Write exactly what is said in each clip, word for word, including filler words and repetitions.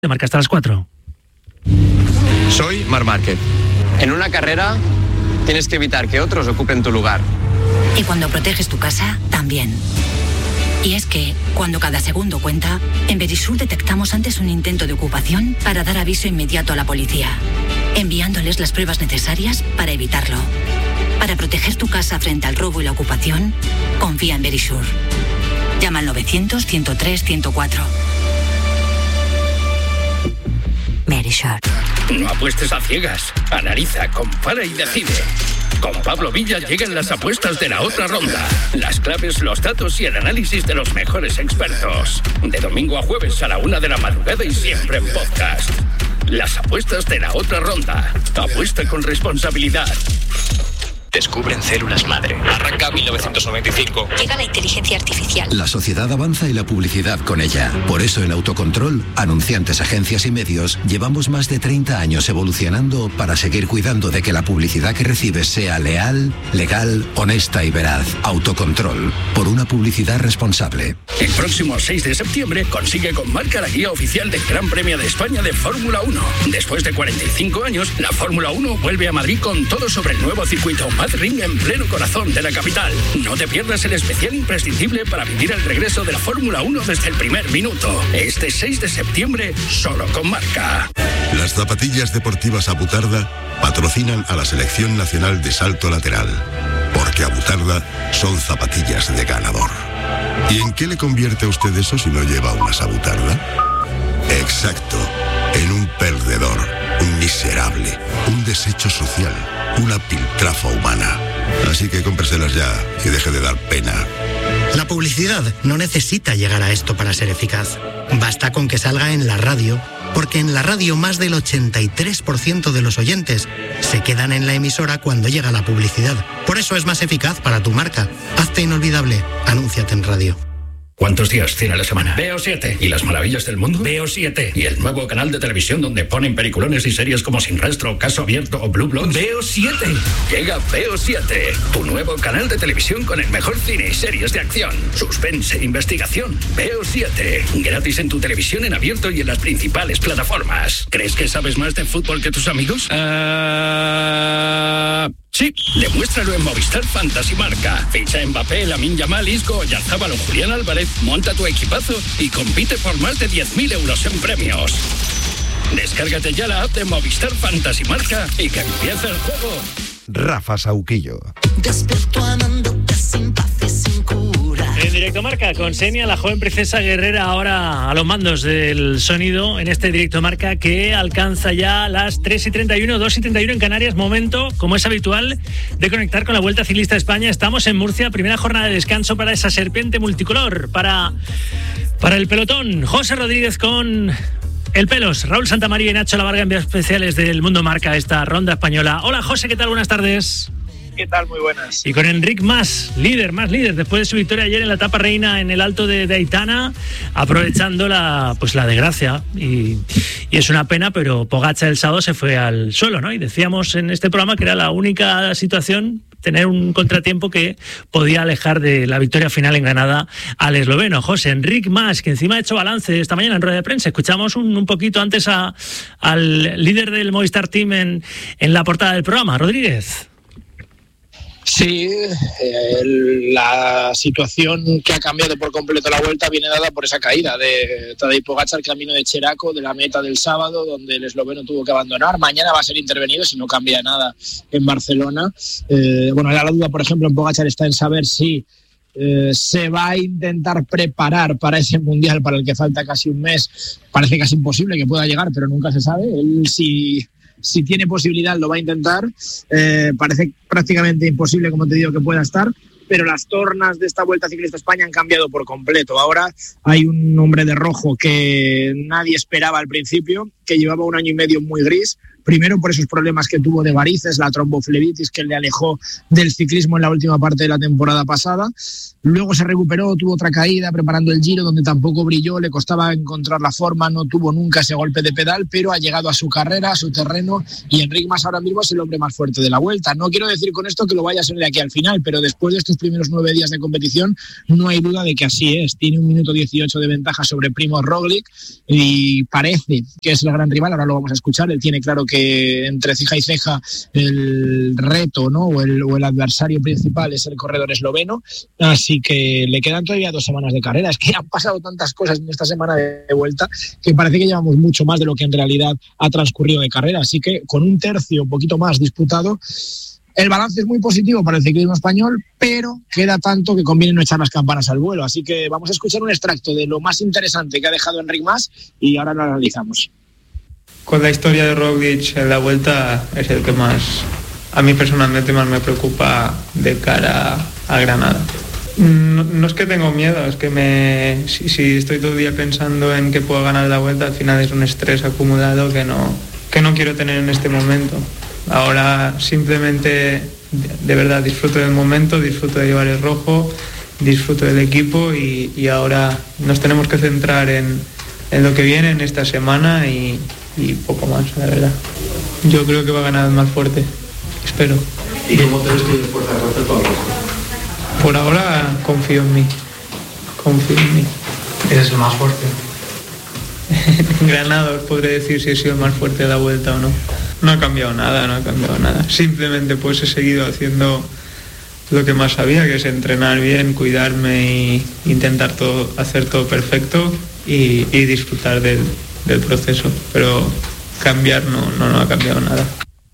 Te marca hasta las cuatro. Soy Marc Márquez. En una carrera tienes que evitar que otros ocupen tu lugar. Y cuando proteges tu casa, también. Y es que, cuando cada segundo cuenta, en Verisur detectamos antes un intento de ocupación para dar aviso inmediato a la policía, enviándoles las pruebas necesarias para evitarlo. Para proteger tu casa frente al robo y la ocupación, confía en Verisur. Llama al novecientos, ciento tres, ciento cuatro. Verisur. No apuestes a ciegas. Analiza, compara y decide. Con Pablo Villa llegan las apuestas de la otra ronda. Las claves, los datos y el análisis de los mejores expertos. De domingo a jueves a la una de la madrugada y siempre en podcast. Las apuestas de la otra ronda. Apuesta con responsabilidad. Descubren células madre. Arranca mil novecientos noventa y cinco. Llega la inteligencia artificial. La sociedad avanza y la publicidad con ella. Por eso en Autocontrol, anunciantes, agencias y medios, llevamos más de treinta años evolucionando para seguir cuidando de que la publicidad que recibes sea leal, legal, honesta y veraz. Autocontrol. Por una publicidad responsable. El próximo seis de septiembre consigue con Marca la guía oficial del Gran Premio de España de Fórmula uno. Después de cuarenta y cinco años, la Fórmula uno vuelve a Madrid con todo sobre el nuevo circuito Ring en pleno corazón de la capital. No te pierdas el especial imprescindible para vivir el regreso de la Fórmula uno desde el primer minuto. Este seis de septiembre, solo con Marca. Las zapatillas deportivas Abutarda patrocinan a la Selección Nacional de Salto Lateral, porque Abutarda son zapatillas de ganador. ¿Y en qué le convierte a usted eso si no lleva unas Abutarda? Exacto, en un perdedor, un miserable, un desecho social, una piltrafa humana. Así que cómpreselas ya y deje de dar pena. La publicidad no necesita llegar a esto para ser eficaz. Basta con que salga en la radio, porque en la radio más del ochenta y tres por ciento de los oyentes se quedan en la emisora cuando llega la publicidad. Por eso es más eficaz para tu marca. Hazte inolvidable. Anúnciate en radio. ¿Cuántos días tiene la semana? Veo siete. ¿Y las maravillas del mundo? Veo siete. ¿Y el nuevo canal de televisión donde ponen peliculones y series como Sin Rastro, Caso Abierto o Blue Bloods? Veo siete. Llega Veo siete, tu nuevo canal de televisión con el mejor cine y series de acción, suspense e investigación. Veo siete. Gratis en tu televisión en abierto y en las principales plataformas. ¿Crees que sabes más de fútbol que tus amigos? Uh... Sí, demuéstralo en Movistar Fantasy Marca. Ficha Mbappé, Lamine Yamal, Isco, Oyarzabal o Julián Álvarez, monta tu equipazo y compite por más de diez mil euros en premios. Descárgate ya la app de Movistar Fantasy Marca y que empiece el juego. Rafa Sauquillo. Despierto amándote sin paz y sin cura. En Directo Marca, con Senia, la joven princesa guerrera, ahora a los mandos del sonido, en este Directo Marca que alcanza ya las tres y treinta y uno, dos y treinta y uno en Canarias. Momento, como es habitual, de conectar con la Vuelta Ciclista a España. Estamos en Murcia, primera jornada de descanso para esa serpiente multicolor, para, para el pelotón. José Rodríguez con el Pelos, Raúl Santamaría y Nacho Lavarga, enviados especiales del Mundo Marca, esta ronda española. Hola José, ¿qué tal? Buenas tardes. ¿Qué tal? Muy buenas. Y con Enric Mas, líder, más líder, después de su victoria ayer en la etapa reina en el Alto de, de Aitana, aprovechando la pues la desgracia. Y, y es una pena, pero Pogačar el sábado se fue al suelo, ¿no? Y decíamos en este programa que era la única situación, tener un contratiempo que podía alejar de la victoria final en Granada al esloveno. José, Enric Mas, que encima ha hecho balance esta mañana en rueda de prensa. Escuchamos un, un poquito antes a, al líder del Movistar Team en, en la portada del programa, Rodríguez. Sí, eh, la situación que ha cambiado por completo la Vuelta viene dada por esa caída de Tadej Pogačar camino de Cheraco, de la meta del sábado, donde el esloveno tuvo que abandonar. Mañana va a ser intervenido si no cambia nada en Barcelona. Eh, bueno, la duda, por ejemplo, en Pogačar está en saber si eh, se va a intentar preparar para ese Mundial para el que falta casi un mes. Parece casi imposible que pueda llegar, pero nunca se sabe. Él sí... Si tiene posibilidad lo va a intentar, eh, parece prácticamente imposible, como te digo, que pueda estar, pero las tornas de esta Vuelta Ciclista a España han cambiado por completo. Ahora hay un hombre de rojo que nadie esperaba al principio, que que llevaba un año y medio muy gris. Primero por esos problemas que tuvo de varices, la tromboflebitis que le alejó del ciclismo en la última parte de la temporada pasada. Luego se recuperó, tuvo otra caída preparando el Giro donde tampoco brilló, le costaba encontrar la forma, no tuvo nunca ese golpe de pedal, pero ha llegado a su carrera, a su terreno, y Enric Mas ahora mismo es el hombre más fuerte de la Vuelta. No quiero decir con esto que lo vaya a ser de aquí al final, pero después de estos primeros nueve días de competición no hay duda de que así es. Tiene un minuto dieciocho de ventaja sobre Primož Roglič y parece que es el gran rival, ahora lo vamos a escuchar. Él tiene claro que entre ceja y ceja el reto, ¿no? o, el, o el adversario principal es el corredor esloveno, así que le quedan todavía dos semanas de carrera. Es que han pasado tantas cosas en esta semana de vuelta que parece que llevamos mucho más de lo que en realidad ha transcurrido de carrera, así que con un tercio un poquito más disputado, el balance es muy positivo para el ciclismo español, pero queda tanto que conviene no echar las campanas al vuelo. Así que vamos a escuchar un extracto de lo más interesante que ha dejado Enric Mas y ahora lo analizamos. Con la historia de Roglič en la Vuelta es el que más, a mí personalmente, más me preocupa de cara a Granada. No, no es que tengo miedo, es que me, si, si estoy todo el día pensando en que puedo ganar la Vuelta, al final es un estrés acumulado que no, que no quiero tener en este momento. Ahora simplemente, de verdad, disfruto del momento, disfruto de llevar el rojo, disfruto del equipo y, y ahora nos tenemos que centrar en, en lo que viene en esta semana y, y poco más, la verdad. Yo creo que va a ganar el más fuerte, espero. ¿Y cómo te ves tú de fuerza respecto al rojo? Por ahora confío en mí, confío en mí. ¿Eres el más fuerte? En Granada os podré decir si he sido el más fuerte de la Vuelta o no. No ha cambiado nada, no ha cambiado nada. Simplemente pues he seguido haciendo lo que más sabía, que es entrenar bien, cuidarme e intentar todo, hacer todo perfecto y, y disfrutar del, del proceso. Pero cambiar no, no, no ha cambiado nada.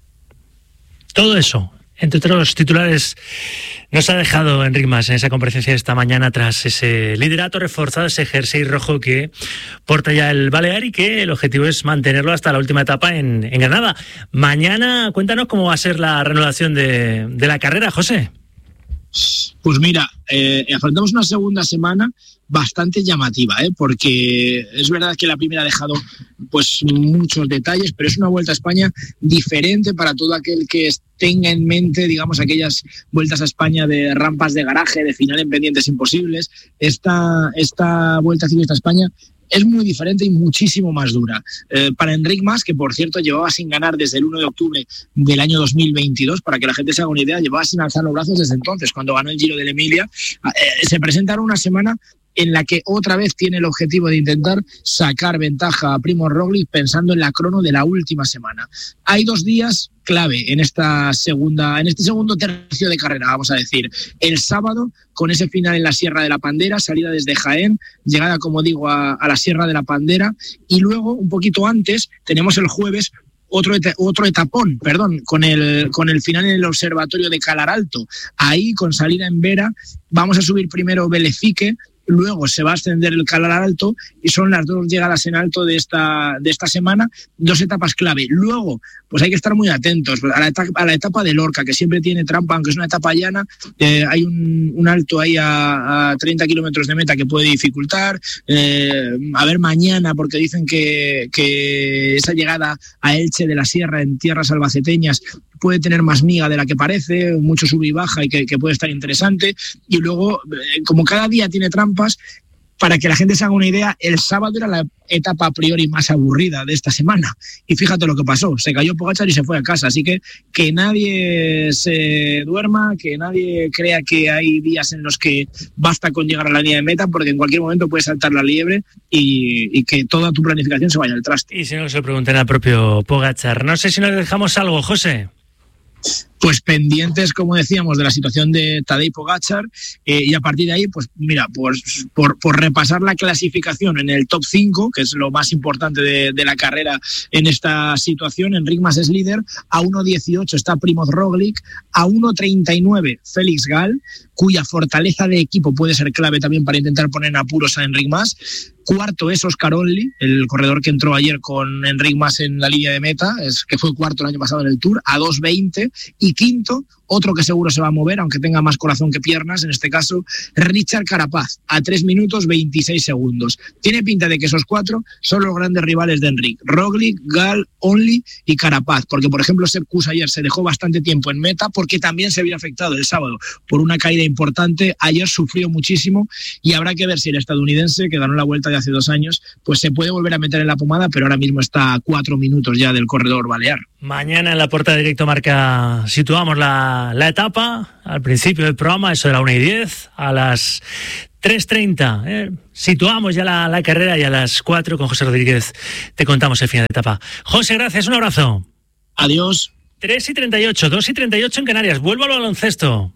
Todo eso, entre otros titulares, nos ha dejado Enric Mas en esa comparecencia de esta mañana tras ese liderato reforzado, ese jersey rojo que porta ya el Balear y que el objetivo es mantenerlo hasta la última etapa en, en Granada. Mañana, cuéntanos cómo va a ser la reanudación de, de la carrera, José. Pues mira, eh, afrontamos una segunda semana bastante llamativa, ¿eh? porque es verdad que la primera ha dejado pues muchos detalles, pero es una Vuelta a España diferente para todo aquel que tenga en mente, digamos, aquellas vueltas a España de rampas de garaje, de final en pendientes imposibles. Esta, esta Vuelta Ciclista a España es muy diferente y muchísimo más dura. Eh, para Enric Mas, que por cierto llevaba sin ganar desde el uno de octubre del año dos mil veintidós, para que la gente se haga una idea, llevaba sin alzar los brazos desde entonces, cuando ganó el Giro de la Emilia. Eh, se presenta una semana en la que otra vez tiene el objetivo de intentar sacar ventaja a Primož Roglič pensando en la crono de la última semana. Hay dos días clave en esta segunda, en este segundo tercio de carrera, vamos a decir. El sábado, con ese final en la Sierra de la Pandera, salida desde Jaén, llegada, como digo, a, a la Sierra de la Pandera, y luego, un poquito antes, tenemos el jueves Otro, et- otro etapón, perdón, con el, con el final en el observatorio de Calar Alto. Ahí, con salida en Vera, vamos a subir primero Belefique, luego se va a ascender el Calar Alto y son las dos llegadas en alto de esta, de esta semana, dos etapas clave. Luego, pues hay que estar muy atentos a la etapa, a la etapa de Lorca, que siempre tiene trampa, aunque es una etapa llana. Eh, hay un, un alto ahí a, a treinta kilómetros de meta que puede dificultar. Eh, a ver mañana, porque dicen que, que esa llegada a Elche de la Sierra en tierras albaceteñas puede tener más miga de la que parece, mucho sub y baja y que, que puede estar interesante. Y luego, eh, como cada día tiene trampas, para que la gente se haga una idea, el sábado era la etapa a priori más aburrida de esta semana. Y fíjate lo que pasó, se cayó Pogačar y se fue a casa. Así que que nadie se duerma, que nadie crea que hay días en los que basta con llegar a la línea de meta, porque en cualquier momento puede saltar la liebre y, y que toda tu planificación se vaya al traste. Y si no, se lo pregunten al propio Pogačar. No sé si nos dejamos algo, José. Pues pendientes, como decíamos, de la situación de Tadej Pogačar, eh, y a partir de ahí, pues mira, pues, por, por repasar la clasificación en el top cinco, que es lo más importante de, de la carrera en esta situación. Enric Mas es líder, a uno dieciocho está Primož Roglič, a uno treinta y nueve Félix Gall, cuya fortaleza de equipo puede ser clave también para intentar poner en apuros a Enric Mas. Cuarto es Oscar Onley, el corredor que entró ayer con Enric Mas en la línea de meta, es que fue cuarto el año pasado en el Tour, a dos veinte. Y Y quinto, otro que seguro se va a mover, aunque tenga más corazón que piernas, en este caso, Richard Carapaz, a tres minutos veintiséis segundos. Tiene pinta de que esos cuatro son los grandes rivales de Enric: Roglic, Gal, Only y Carapaz, porque por ejemplo Sepp Kuss ayer se dejó bastante tiempo en meta porque también se vio afectado el sábado por una caída importante. Ayer sufrió muchísimo y habrá que ver si el estadounidense, que ganó la Vuelta de hace dos años, pues se puede volver a meter en la pomada, pero ahora mismo está a cuatro minutos ya del corredor balear. Mañana en la Porta de Directo Marca situamos la, la etapa al principio del programa, eso de la una y diez, a las tres treinta. ¿eh? Situamos ya la, la carrera y a las cuatro con José Rodríguez te contamos el final de etapa. José, gracias, un abrazo. Adiós. tres y treinta y ocho, dos y treinta y ocho en Canarias. Vuelvo al baloncesto,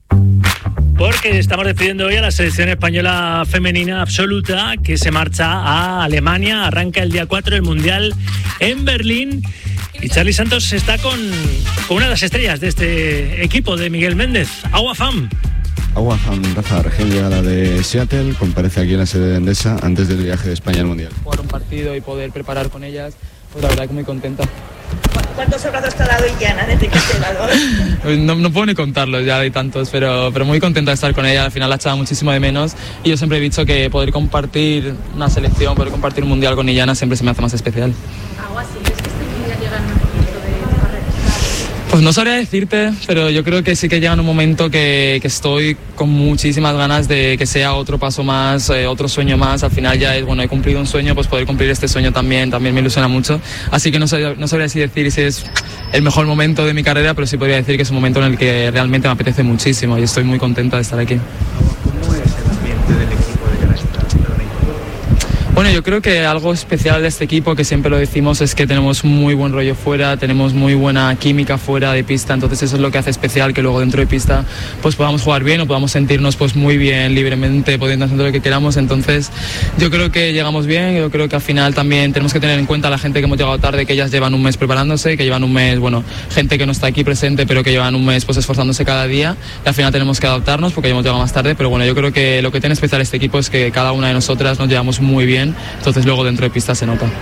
porque estamos despidiendo hoy a la selección española femenina absoluta, que se marcha a Alemania. Arranca el día cuatro el Mundial en Berlín. Y Charly Santos está con, con una de las estrellas de este equipo de Miguel Méndez, Agua Fam. Agua Fam, Rafa, recién llegada de Seattle, comparece aquí en la sede de Endesa antes del viaje de España al Mundial. Jugar un partido y poder preparar con ellas, pues la verdad que muy contenta. ¿Cuántos abrazos te ha dado Illana desde que te ha dado? No, no puedo ni contarlos, ya hay tantos, pero, pero muy contenta de estar con ella. Al final la echaba muchísimo de menos y yo siempre he dicho que poder compartir una selección, poder compartir un mundial con Illana siempre se me hace más especial. Agua, ¿sí crees que este mundial llega en un momento de carrera? Pues no sabría decirte, pero yo creo que sí que llega en un momento que, que estoy con muchísimas ganas de que sea otro paso más, eh, otro sueño más. Al final ya es, bueno, he cumplido un sueño, pues poder cumplir este sueño también, también me ilusiona mucho. Así que no, sabría, no sabría si decir si es el mejor momento de mi carrera, pero sí podría decir que es un momento en el que realmente me apetece muchísimo y estoy muy contenta de estar aquí. ¿Cómo es el ambiente del equipo de cara a esta temporada? Bueno, yo creo que algo especial de este equipo, que siempre lo decimos, es que tenemos muy buen rollo fuera, tenemos muy buena química fuera de pista, entonces eso es lo que hace especial que luego dentro de pista pues podamos jugar bien o podamos sentirnos pues muy bien, libremente, pudiendo hacer lo que queramos. Entonces yo creo que llegamos bien, yo creo que al final también tenemos que tener en cuenta a la gente que hemos llegado tarde, que ellas llevan un mes preparándose, que llevan un mes, bueno, gente que no está aquí presente, pero que llevan un mes pues esforzándose cada día, y al final tenemos que adaptarnos porque hemos llegado más tarde, pero bueno, yo creo que lo que tiene especial este equipo es que cada una de nosotras nos llevamos muy bien. Entonces luego dentro de pista se nota.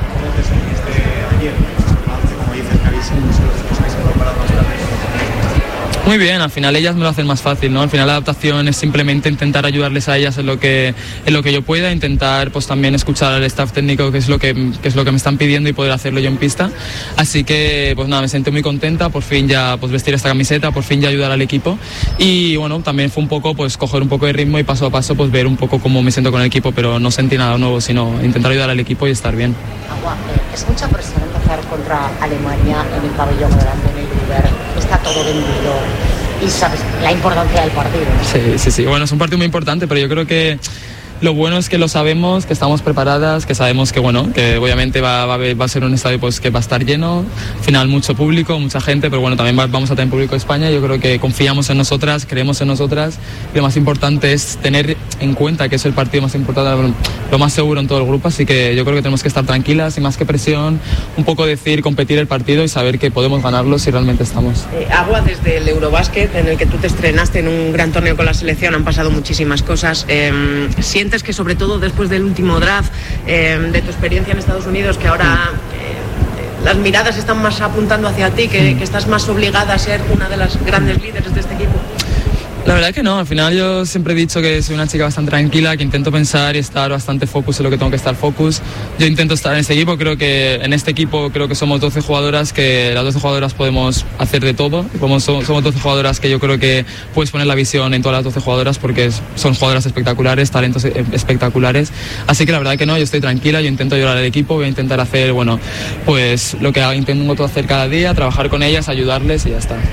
Muy bien, al final ellas me lo hacen más fácil, ¿no? Al final la adaptación es simplemente intentar ayudarles a ellas en lo que, en lo que yo pueda, intentar pues también escuchar al staff técnico, que es lo que, que es lo que me están pidiendo, y poder hacerlo yo en pista. Así que pues nada, me siento muy contenta, por fin ya pues vestir esta camiseta, por fin ya ayudar al equipo, y bueno, también fue un poco pues coger un poco de ritmo y paso a paso pues ver un poco cómo me siento con el equipo, pero no sentí nada nuevo, sino intentar ayudar al equipo y estar bien. Agua, eh, es mucha presión empezar contra Alemania en el pabellón grande, en el lugar, está todo vendido y sabes la importancia del partido, ¿no? Sí, sí, sí, bueno, es un partido muy importante, pero yo creo que lo bueno es que lo sabemos, que estamos preparadas, que sabemos que bueno, que obviamente va, va, a, va a ser un estadio pues que va a estar lleno, al final mucho público, mucha gente, pero bueno, también va, vamos a tener público de España. Yo creo que confiamos en nosotras, creemos en nosotras, y lo más importante es tener en cuenta que es el partido más importante, lo más seguro en todo el grupo, así que yo creo que tenemos que estar tranquilas y más que presión, un poco decir, competir el partido y saber que podemos ganarlo si realmente estamos. Eh, Agua, desde el Eurobásquet, en el que tú te estrenaste en un gran torneo con la selección, han pasado muchísimas cosas. Eh, ¿Sientes que sobre todo después del último draft, eh, de tu experiencia en Estados Unidos, que ahora eh, las miradas están más apuntando hacia ti, que, que estás más obligada a ser una de las grandes líderes de este equipo? La verdad que no, al final yo siempre he dicho que soy una chica bastante tranquila, que intento pensar y estar bastante focus en lo que tengo que estar focus. Yo intento estar en este equipo, creo que en este equipo creo que somos doce jugadoras, que las doce jugadoras podemos hacer de todo, somos, somos doce jugadoras que yo creo que puedes poner la visión en todas las doce jugadoras porque son jugadoras espectaculares, talentos espectaculares, así que la verdad que no, yo estoy tranquila, yo intento ayudar al equipo, voy a intentar hacer, bueno, pues lo que intento hacer cada día, trabajar con ellas, ayudarles y ya está.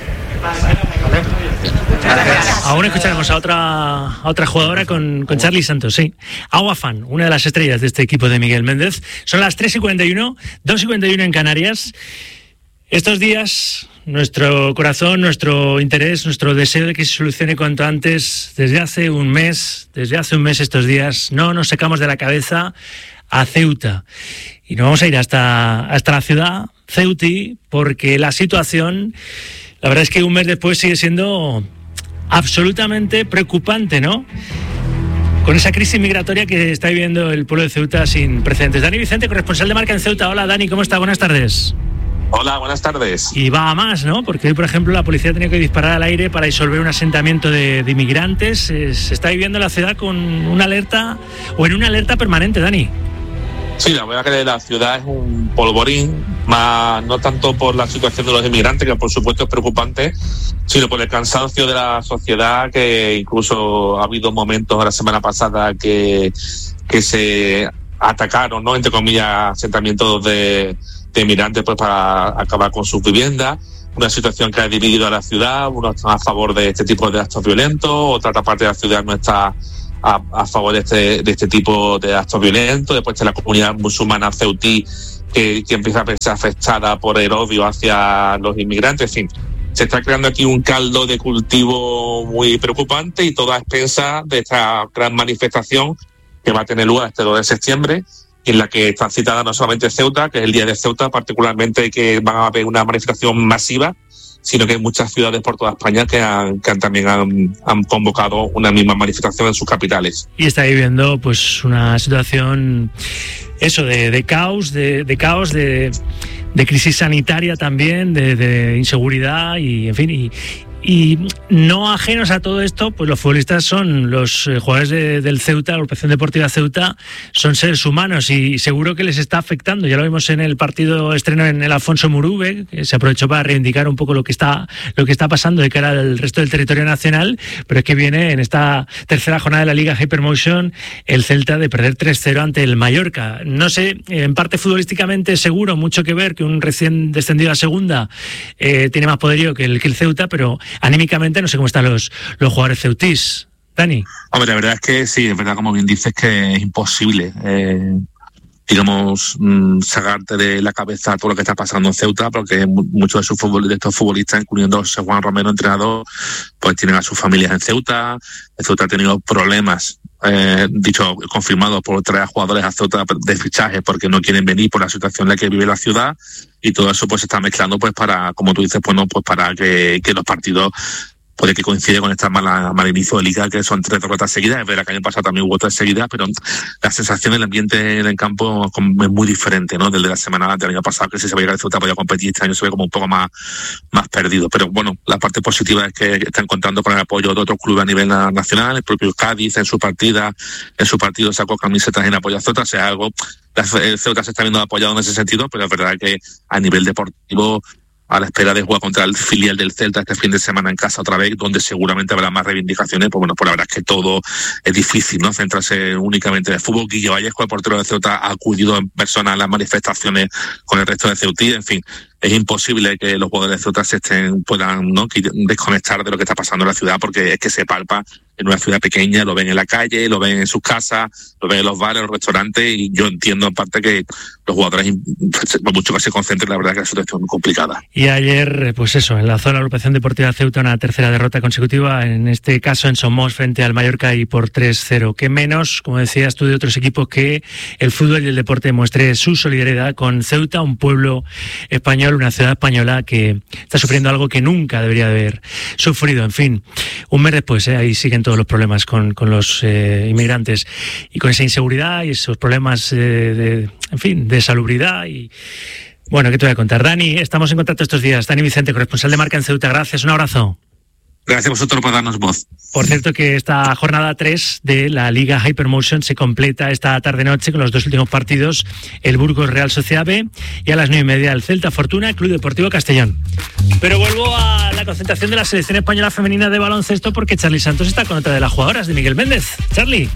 Aún escucharemos a otra, a otra jugadora con, con Charly Santos, sí. Agua Fam, una de las estrellas de este equipo de Miguel Méndez. Son las tres y cuarenta y uno, dos y cuarenta y uno en Canarias. Estos días, nuestro corazón, nuestro interés, nuestro deseo de que se solucione cuanto antes, desde hace un mes, desde hace un mes estos días, no nos sacamos de la cabeza a Ceuta. Y nos vamos a ir hasta, hasta la ciudad, Ceuti, porque la situación, la verdad es que un mes después sigue siendo absolutamente preocupante, ¿no? Con esa crisis migratoria que está viviendo el pueblo de Ceuta sin precedentes. Dani Vicente, corresponsal de Marca en Ceuta. Hola, Dani, ¿cómo está? Buenas tardes. Hola, buenas tardes. Y va a más, ¿no? Porque hoy, por ejemplo, la policía ha tenido que disparar al aire para disolver un asentamiento de, de inmigrantes. Eh, se está viviendo la ciudad con una alerta, o en una alerta permanente, Dani. Sí, la verdad que la ciudad es un polvorín, más no tanto por la situación de los inmigrantes, que por supuesto es preocupante, sino por el cansancio de la sociedad, que incluso ha habido momentos la semana pasada que, que se atacaron, ¿no?, entre comillas, asentamientos de de inmigrantes pues para acabar con sus viviendas, una situación que ha dividido a la ciudad. Unos están a favor de este tipo de actos violentos, otra parte de la ciudad no está a, a favor de este, de este tipo de actos violentos. Después está la comunidad musulmana ceutí que, que empieza a verse afectada por el odio hacia los inmigrantes. En fin, se está creando aquí un caldo de cultivo muy preocupante, y todo a expensas de esta gran manifestación que va a tener lugar este dos de septiembre, en la que está citada no solamente Ceuta, que es el día de Ceuta, particularmente, que van a haber una manifestación masiva, sino que hay muchas ciudades por toda España que, han, que han, también han, han convocado una misma manifestación en sus capitales. Y está viviendo pues una situación, eso, de, de caos, de, de caos, de, de crisis sanitaria también, de, de inseguridad y, en fin, y, Y no ajenos a todo esto, pues los futbolistas son los eh, jugadores de, del Ceuta, la agrupación deportiva Ceuta, son seres humanos y seguro que les está afectando. Ya lo vimos en el partido estreno en el Alfonso Murube, que se aprovechó para reivindicar un poco lo que está lo que está pasando de cara al resto del territorio nacional, pero es que viene en esta tercera jornada de la Liga Hypermotion el Celta de perder tres cero ante el Mallorca. No sé, en parte futbolísticamente seguro, mucho que ver, que un recién descendido a segunda eh, tiene más poderío que el, que el Ceuta, pero anímicamente no sé cómo están los, los jugadores ceutís. Dani. Hombre, la verdad es que sí, es verdad, como bien dices, que es imposible, eh, digamos, mmm, sacarte de la cabeza todo lo que está pasando en Ceuta, porque muchos de sus futbol, de estos futbolistas, incluyendo José Juan Romero, entrenador, pues tienen a sus familias en Ceuta. El Ceuta ha tenido problemas, eh, dicho, confirmados por traer a jugadores a Ceuta de fichaje porque no quieren venir por la situación en la que vive la ciudad. Y todo eso pues se está mezclando pues para, como tú dices, pues no, pues para que, que los partidos puede que coincide con esta mala, mal inicio de liga, que son tres derrotas seguidas. Es verdad que el año pasado también hubo tres seguidas, pero la sensación del ambiente en el campo es muy diferente, ¿no?, del de la semana del año pasado, que si se veía que el Ceuta podía competir, este año se ve como un poco más, más perdido. Pero bueno, la parte positiva es que están contando con el apoyo de otros clubes a nivel nacional. El propio Cádiz en su partida, en su partido sacó camisetas en apoyo a Ceuta, o sea, algo, el Ceuta se está viendo apoyado en ese sentido, pero es verdad que a nivel deportivo, a la espera de jugar contra el filial del Celta este fin de semana en casa otra vez, donde seguramente habrá más reivindicaciones, pues bueno, pues la verdad es que todo es difícil, ¿no?, centrarse únicamente en el fútbol. Guillo Vallejo, el portero de Ceuta, ha acudido en persona a las manifestaciones con el resto de ceutí. En fin, es imposible que los jugadores de Ceuta se estén, puedan, ¿no?, desconectar de lo que está pasando en la ciudad, porque es que se palpa en una ciudad pequeña, lo ven en la calle, lo ven en sus casas, lo ven en los bares, los restaurantes, y yo entiendo en parte que los jugadores, por mucho que se concentren, la verdad es que la situación es muy complicada. Y ayer, pues eso, enlazó la agrupación deportiva Ceuta una tercera derrota consecutiva, en este caso en Somos frente al Mallorca, y por tres cero. Que menos, como decías tú, de otros equipos, que el fútbol y el deporte muestre su solidaridad con Ceuta, un pueblo español, una ciudad española que está sufriendo algo que nunca debería haber sufrido. En fin, un mes después, ¿eh? ahí siguen todos los problemas con, con los eh, inmigrantes y con esa inseguridad y esos problemas eh, de, en fin, de salubridad. Y bueno, ¿qué te voy a contar? Dani, estamos en contacto estos días. Dani Vicente, corresponsal de Marca en Ceuta. Gracias, un abrazo. Gracias a vosotros por darnos voz. Por cierto, que esta jornada tres de la Liga Hypermotion se completa esta tarde-noche con los dos últimos partidos: el Burgos Real Sociedad B, y a las nueve y media el Celta Fortuna Club Deportivo Castellón. Pero vuelvo a la concentración de la selección española femenina de baloncesto, porque Charly Santos está con otra de las jugadoras, de Miguel Méndez. Charly.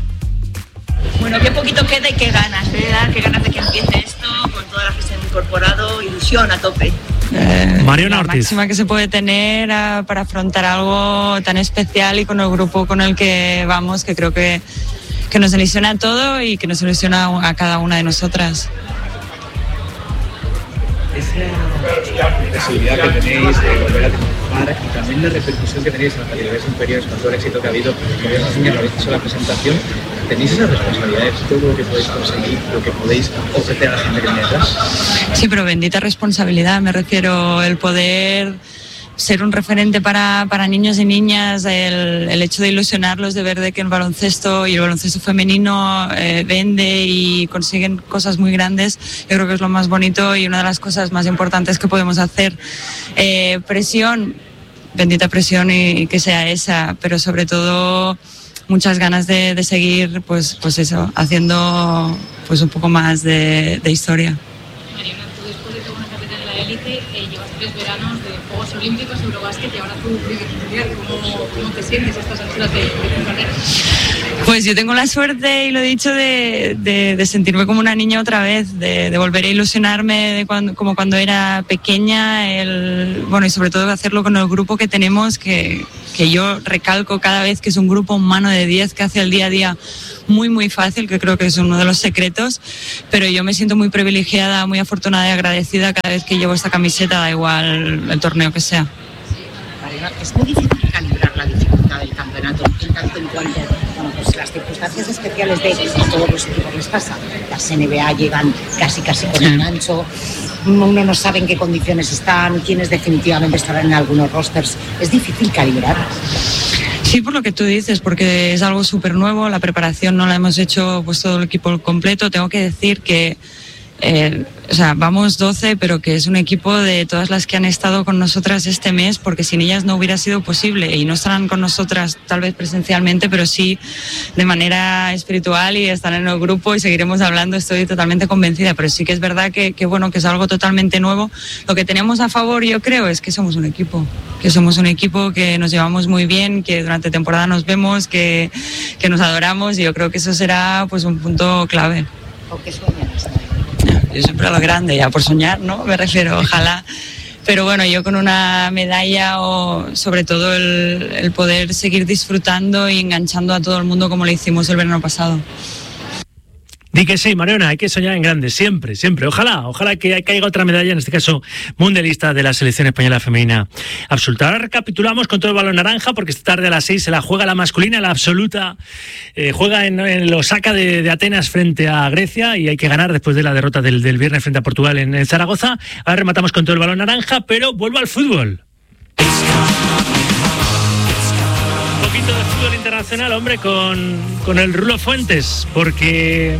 Bueno, qué poquito queda y qué ganas, ¿verdad? Qué ganas de que empiece esto, con todas las que se han incorporado, ilusión a tope. Eh, Mariona la Ortiz. máxima que se puede tener uh, para afrontar algo tan especial, y con el grupo con el que vamos, que creo que, que nos ilusiona a todo y que nos ilusiona a cada una de nosotras. Esa posibilidad que tenéis de volver a triunfar, y también la repercusión que tenéis en las categorías inferiores con todo el éxito que ha habido, como ya os lo habéis dicho en la presentación, tenéis esas responsabilidades, todo lo que podéis conseguir, lo que podéis ofrecer a la gente que viene detrás. Sí, pero bendita responsabilidad, me refiero, el poder ser un referente para, para niños y niñas, el, el hecho de ilusionarlos, de ver de que el baloncesto y el baloncesto femenino eh, vende y consiguen cosas muy grandes, yo creo que es lo más bonito y una de las cosas más importantes que podemos hacer. Eh, presión, bendita presión y, y que sea esa, pero sobre todo muchas ganas de, de seguir, pues, pues eso, haciendo pues un poco más de, de historia. Mariona, tú después de toda una carrera en la élite, eh, llevas tres veranos de Juegos Olímpicos, Eurobásquet y ahora tú Liga Mundial. ¿Cómo, ¿Cómo te sientes a estas alturas de, de tu carrera? Pues yo tengo la suerte, y lo he dicho, de, de, de sentirme como una niña otra vez, de, de volver a ilusionarme de cuando, como cuando era pequeña, el, bueno, y sobre todo hacerlo con el grupo que tenemos, que, que yo recalco cada vez que es un grupo humano de diez que hace el día a día muy muy fácil, que creo que es uno de los secretos, pero yo me siento muy privilegiada, muy afortunada y agradecida cada vez que llevo esta camiseta, da igual el torneo que sea. Es muy difícil calibrar la dificultad del campeonato en tanto en cuanto, bueno, pues las circunstancias especiales de a todos los equipos les pasa. Las N B A llegan casi casi con el gancho, uno no sabe en qué condiciones están, quiénes definitivamente estarán en algunos rosters. Es difícil calibrar. Sí, por lo que tú dices, porque es algo súper nuevo, la preparación no la hemos hecho pues todo el equipo completo. Tengo que decir que Eh, o sea, vamos doce, pero que es un equipo de todas las que han estado con nosotras este mes, porque sin ellas no hubiera sido posible, y no estarán con nosotras tal vez presencialmente, pero sí de manera espiritual, y están en el grupo y seguiremos hablando, estoy totalmente convencida. Pero sí que es verdad que, que bueno, que es algo totalmente nuevo. Lo que tenemos a favor, yo creo, es que somos un equipo, que somos un equipo que nos llevamos muy bien, que durante temporada nos vemos, que, que nos adoramos, y yo creo que eso será pues un punto clave. ¿Por qué sueñas? Yo siempre a lo grande, ya por soñar, ¿no? Me refiero, ojalá. Pero bueno, yo con una medalla, o sobre todo el, el poder seguir disfrutando y enganchando a todo el mundo como lo hicimos el verano pasado. Di que sí, Mariona, hay que soñar en grande, siempre, siempre. Ojalá, ojalá que caiga otra medalla, en este caso mundialista, de la selección española femenina absoluta. Ahora recapitulamos con todo el balón naranja, porque esta tarde a las seis se la juega la masculina, la absoluta. Eh, juega en, en el Osaka de, de Atenas frente a Grecia, y hay que ganar después de la derrota del, del viernes frente a Portugal en, en Zaragoza. Ahora rematamos con todo el balón naranja, pero vuelvo al fútbol. Un poquito de fútbol internacional, hombre, con, con el Rulo Fuentes, porque,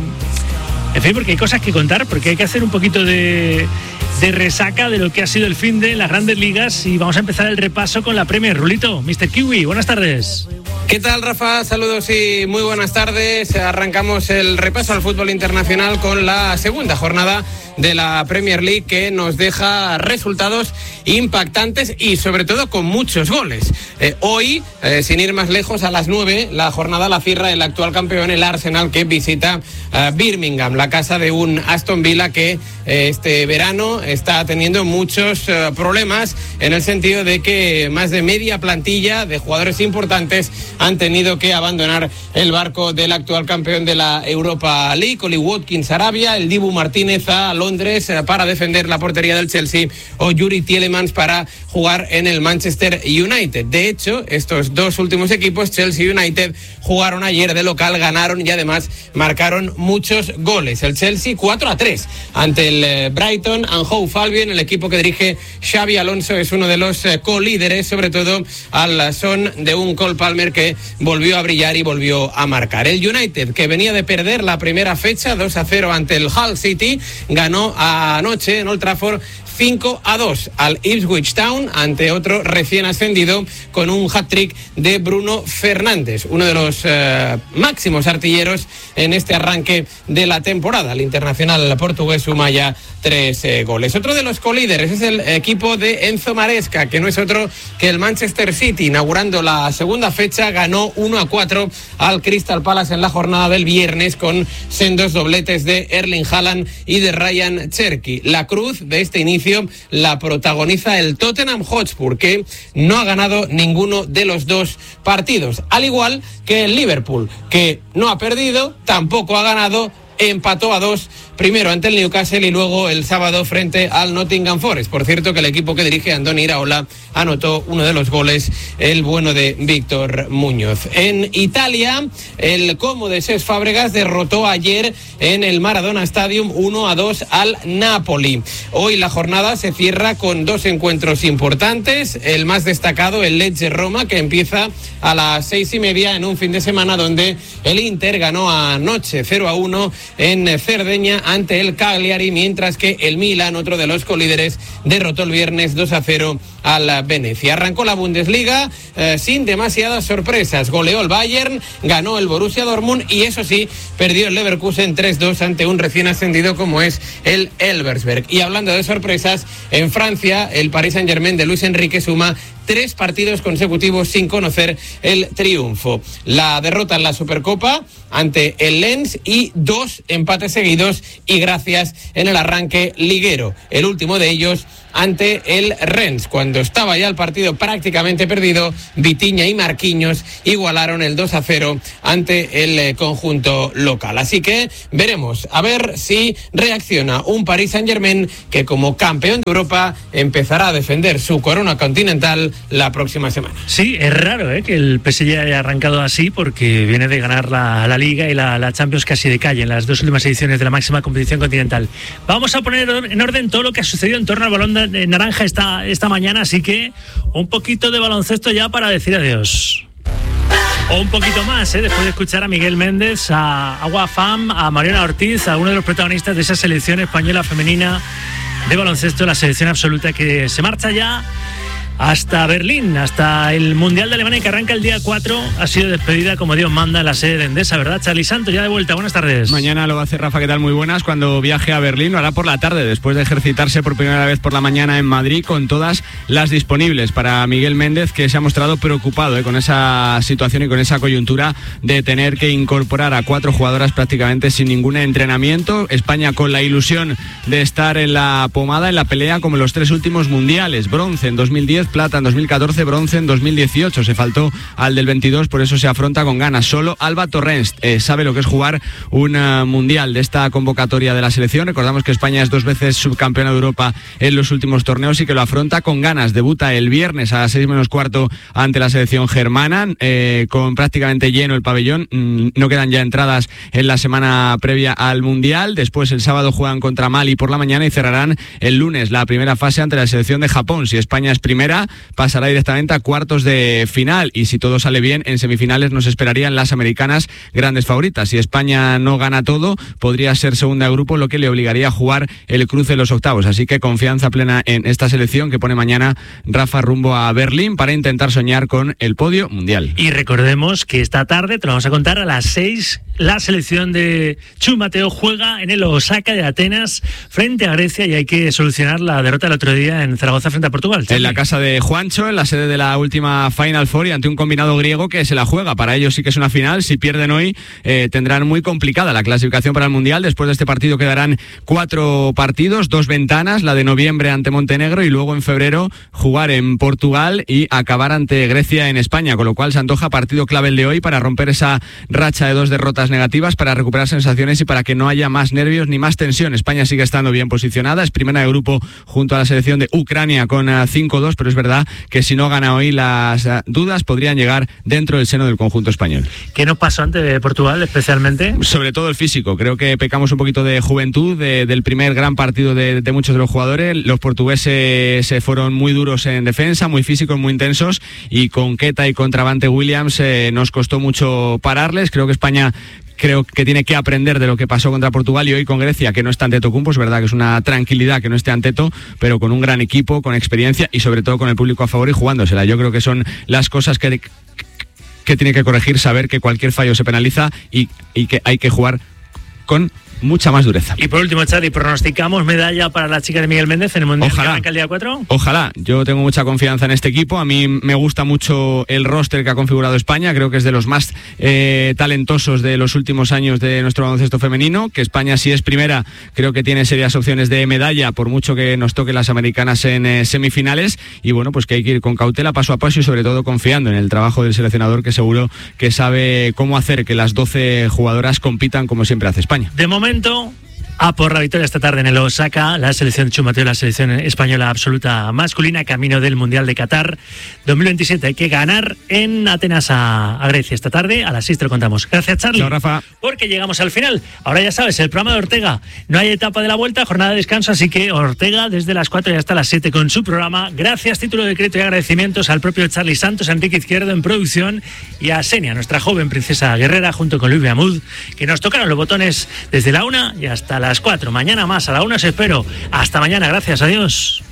en fin, porque hay cosas que contar, porque hay que hacer un poquito de, de resaca de lo que ha sido el fin de las grandes ligas, y vamos a empezar el repaso con la Premier. Rulito, mister Kiwi, buenas tardes. ¿Qué tal, Rafa? Saludos y muy buenas tardes. Arrancamos el repaso al fútbol internacional con la segunda jornada de la Premier League, que nos deja resultados impactantes y sobre todo con muchos goles. Eh, hoy, eh, sin ir más lejos, a las nueve, la jornada la cierra el actual campeón, el Arsenal, que visita eh, Birmingham, la casa de un Aston Villa que eh, este verano está teniendo muchos eh, problemas, en el sentido de que más de media plantilla de jugadores importantes han tenido que abandonar el barco del actual campeón de la Europa League. Oli Watkins a Arabia, el Dibu Martínez a Londres para defender la portería del Chelsea, o Yuri Tielemans para jugar en el Manchester United. De hecho, estos dos últimos equipos, Chelsea y United, jugaron ayer de local, ganaron y además marcaron muchos goles. El Chelsea cuatro a tres ante el Brighton and Hove Albion. El equipo que dirige Xabi Alonso es uno de los colíderes, sobre todo al son de un Cole Palmer que volvió a brillar y volvió a marcar. El United, que venía de perder la primera fecha dos a cero ante el Hull City, ganó anoche en Old Trafford cinco a dos al Ipswich Town, ante otro recién ascendido, con un hat-trick de Bruno Fernández, uno de los eh, máximos artilleros en este arranque de la temporada. El internacional portugués suma ya tres eh, goles. Otro de los colíderes es el equipo de Enzo Maresca, que no es otro que el Manchester City. Inaugurando la segunda fecha, ganó uno a cuatro al Crystal Palace en la jornada del viernes, con sendos dobletes de Erling Haaland y de Ryan Cherky. La cruz de este inicio la protagoniza el Tottenham Hotspur, que no ha ganado ninguno de los dos partidos, al igual que el Liverpool, que no ha perdido, tampoco ha ganado, empató a dos primero ante el Newcastle y luego el sábado frente al Nottingham Forest. Por cierto, que el equipo que dirige Andoni Iraola anotó uno de los goles, el bueno de Víctor Muñoz. En Italia, el Como de Cesc Fábregas derrotó ayer en el Maradona Stadium uno a dos al Napoli. Hoy la jornada se cierra con dos encuentros importantes. El más destacado, el Lecce-Roma, que empieza a las seis y media en un fin de semana donde el Inter ganó anoche cero a uno en Cerdeña ante el Cagliari, mientras que el Milan, otro de los colíderes, derrotó el viernes dos a cero al Venecia. Arrancó la Bundesliga eh, sin demasiadas sorpresas. Goleó el Bayern, ganó el Borussia Dortmund y eso sí, perdió el Leverkusen tres dos ante un recién ascendido como es el Elversberg. Y hablando de sorpresas, en Francia, el Paris Saint-Germain de Luis Enrique suma tres partidos consecutivos sin conocer el triunfo. La derrota en la Supercopa ante el Lens y dos empates seguidos y gracias en el arranque liguero. El último de ellos ante el Rennes. Cuando estaba ya el partido prácticamente perdido, Vitinha y Marquinhos igualaron el dos a cero ante el conjunto local. Así que veremos a ver si reacciona un Paris Saint-Germain que como campeón de Europa empezará a defender su corona continental la próxima semana. Sí, es raro ¿eh? que el P S G haya arrancado así porque viene de ganar la, la Liga y la, la Champions casi de calle en las dos últimas ediciones de la máxima competición continental. Vamos a poner en orden todo lo que ha sucedido en torno al balón de de naranja esta, esta mañana, así que un poquito de baloncesto ya para decir adiós. O un poquito más, ¿eh? Después de escuchar a Miguel Méndez, a Agua Fam, a Mariana Ortiz, a uno de los protagonistas de esa selección española femenina de baloncesto, la selección absoluta que se marcha ya hasta Berlín, hasta el Mundial de Alemania que arranca el día cuatro. Ha sido despedida como Dios manda en la sede de Endesa, ¿verdad? Charly Santos, ya de vuelta, buenas tardes. Mañana lo va a hacer Rafa, ¿qué tal? Muy buenas. Cuando viaje a Berlín lo hará por la tarde, después de ejercitarse por primera vez por la mañana en Madrid con todas las disponibles. Para Miguel Méndez, que se ha mostrado preocupado ¿eh? con esa situación y con esa coyuntura de tener que incorporar a cuatro jugadoras prácticamente sin ningún entrenamiento. España con la ilusión de estar en la pomada, en la pelea como en los tres últimos mundiales. Bronce en dos mil diez, plata en dos mil catorce, bronce en dos mil dieciocho. Se faltó al del veintidós, por eso se afronta con ganas. Solo Alba Torrens eh, sabe lo que es jugar un uh, mundial de esta convocatoria de la selección. Recordamos que España es dos veces subcampeona de Europa en los últimos torneos y que lo afronta con ganas. Debuta el viernes a las seis menos cuarto ante la selección germana, eh, con prácticamente lleno el pabellón. Mm, no quedan ya entradas en la semana previa al mundial. Después el sábado juegan contra Mali por la mañana y cerrarán el lunes la primera fase ante la selección de Japón. Si España es primera, pasará directamente a cuartos de final y si todo sale bien, en semifinales nos esperarían las americanas grandes favoritas. Si España no gana todo, podría ser segunda de grupo, lo que le obligaría a jugar el cruce de los octavos. Así que confianza plena en esta selección que pone mañana Rafa rumbo a Berlín para intentar soñar con el podio mundial. Y recordemos que esta tarde, te lo vamos a contar, a las seis, la selección de Chus Mateo juega en el Osaka de Atenas frente a Grecia y hay que solucionar la derrota del otro día en Zaragoza frente a Portugal. En la casa de Juancho, en la sede de la última Final Four y ante un combinado griego que se la juega. Para ellos sí que es una final. Si pierden hoy, eh, tendrán muy complicada la clasificación para el Mundial. Después de este partido quedarán cuatro partidos, dos ventanas, la de noviembre ante Montenegro y luego en febrero jugar en Portugal y acabar ante Grecia en España, con lo cual se antoja partido clave el de hoy para romper esa racha de dos derrotas negativas, para recuperar sensaciones y para que no haya más nervios ni más tensión. España sigue estando bien posicionada, es primera de grupo junto a la selección de Ucrania con cinco dos, pero es verdad que si no gana hoy las dudas podrían llegar dentro del seno del conjunto español. ¿Qué nos pasó ante de Portugal especialmente? Sobre todo el físico, creo que pecamos un poquito de juventud, de, del primer gran partido de, de muchos de los jugadores. Los portugueses se fueron muy duros en defensa, muy físicos, muy intensos y con Queta y con Travante Williams eh, nos costó mucho pararles. Creo que España creo que tiene que aprender de lo que pasó contra Portugal y hoy con Grecia, que no está Antetokounmpo, es verdad que es una tranquilidad que no esté Anteto, pero con un gran equipo, con experiencia y sobre todo con el público a favor y jugándosela. Yo creo que son las cosas que, que tiene que corregir, saber que cualquier fallo se penaliza y, y que hay que jugar con mucha más dureza. Y por último, Charly, ¿pronosticamos medalla para la chica de Miguel Méndez en el Mundial que arranca el día cuatro? Ojalá, yo tengo mucha confianza en este equipo, a mí me gusta mucho el roster que ha configurado España, creo que es de los más eh, talentosos de los últimos años de nuestro baloncesto femenino, que España si es primera creo que tiene serias opciones de medalla, por mucho que nos toquen las americanas en eh, semifinales, y bueno, pues que hay que ir con cautela, paso a paso y sobre todo confiando en el trabajo del seleccionador, que seguro que sabe cómo hacer que las doce jugadoras compitan como siempre hace España. De momento A por la victoria esta tarde en el Osaka, la selección Chumateo, la selección española absoluta masculina, camino del Mundial de Qatar dos mil veintisiete. Hay que ganar en Atenas a, a Grecia esta tarde, a las seis te lo contamos. Gracias, Charlie. Chao, Rafa. Porque llegamos al final. Ahora ya sabes, el programa de Ortega. No hay etapa de la vuelta, jornada de descanso, así que Ortega desde las cuatro y hasta las siete con su programa. Gracias, título de crédito y agradecimientos al propio Charlie Santos, a Enrique Izquierdo en producción y a Senia, nuestra joven princesa guerrera, junto con Luis Beamud, que nos tocaron los botones desde la una y hasta las cuatro. Mañana más a la una os espero. Hasta mañana, gracias, adiós.